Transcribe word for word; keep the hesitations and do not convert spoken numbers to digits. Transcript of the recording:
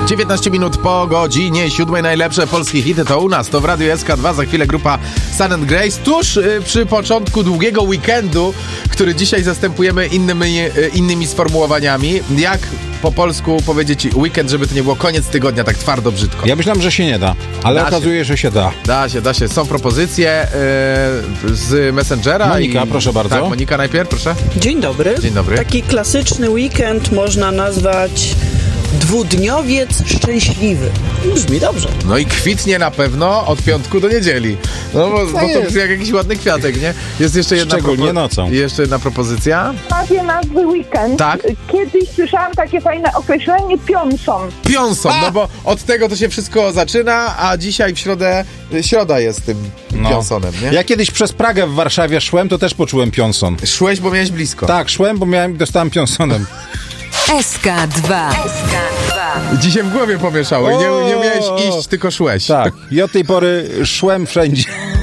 dziewiętnaście minut po godzinie siódmej. Najlepsze polskie hity to u nas, to w Radiu S K dwa. Za chwilę grupa Sun and Grace. Tuż y, przy początku długiego weekendu, który dzisiaj zastępujemy innymi, y, innymi sformułowaniami. Jak po polsku powiedzieć weekend, żeby to nie było koniec tygodnia, tak twardo, brzydko? Ja myślałem, że się nie da, ale Da okazuje, się. że się da. Da się, da się. Są propozycje y, z Messengera. Monika, i... proszę bardzo. Tak, Monika najpierw, proszę. Dzień dobry. Dzień dobry. Taki klasyczny weekend można nazwać dwudniowiec szczęśliwy. Brzmi dobrze. No i kwitnie na pewno od piątku do niedzieli. No bo, bo to jest jak jakiś ładny kwiatek, nie? Jest jeszcze jedna Szczególnie nocą. Jeszcze jedna propozycja. Nazwie nazwy weekend. Tak. Kiedyś słyszałam takie fajne określenie pionson. Pionson, no bo od tego to się wszystko zaczyna, a dzisiaj w środę, środa jest tym No. pionsonem, nie? Ja kiedyś przez Pragę w Warszawie szłem, to też poczułem pionson. Szłeś, bo miałeś blisko. Tak, szłem, bo miałem, dostałem pionsonem. S K dwa. Dzisiaj w głowie pomieszało i nie, nie O! miałeś iść, tylko szłeś. Tak, i od tej pory szłem wszędzie.